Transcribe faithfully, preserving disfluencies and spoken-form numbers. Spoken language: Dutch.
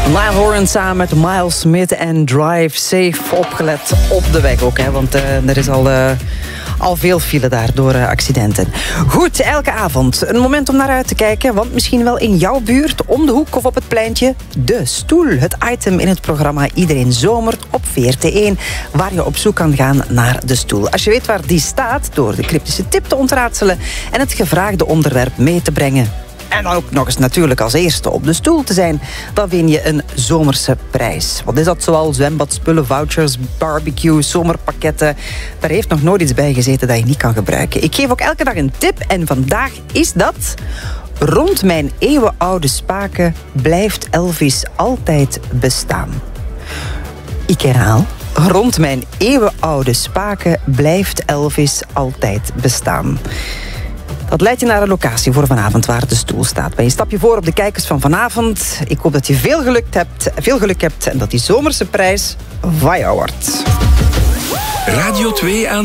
Niall Horan samen met Miles Smith en Drive Safe. Opgelet op de weg ook, hè, want uh, er is al... Uh, Al veel file daar door uh, accidenten. Goed, elke avond een moment om naar uit te kijken. Want misschien wel in jouw buurt, om de hoek of op het pleintje. De Stoel, het item in het programma Iedereen Zomert op V R T één. Waar je op zoek kan gaan naar de stoel. Als je weet waar die staat, door de cryptische tip te ontraadselen en het gevraagde onderwerp mee te brengen. En dan ook nog eens natuurlijk als eerste op de stoel te zijn, dan win je een zomerse prijs. Wat is dat zoal? Zwembadspullen, vouchers, barbecue, zomerpakketten. Daar heeft nog nooit iets bij gezeten dat je niet kan gebruiken. Ik geef ook elke dag een tip en vandaag is dat... Rond mijn eeuwenoude spaken blijft Elvis altijd bestaan. Ik herhaal. Rond mijn eeuwenoude spaken blijft Elvis altijd bestaan. Dat leidt je naar de locatie voor vanavond waar de stoel staat. Bij een stapje voor op de kijkers van vanavond. Ik hoop dat je veel geluk hebt, veel geluk hebt en dat die zomerse prijs van jou wordt. Radio twee aan